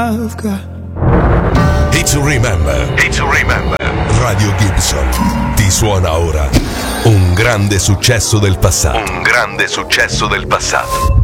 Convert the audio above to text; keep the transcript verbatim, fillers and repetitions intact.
I've got. It's to remember. It's to remember. Radio Gibson ti suona ora un grande successo del passato. Un grande successo del passato.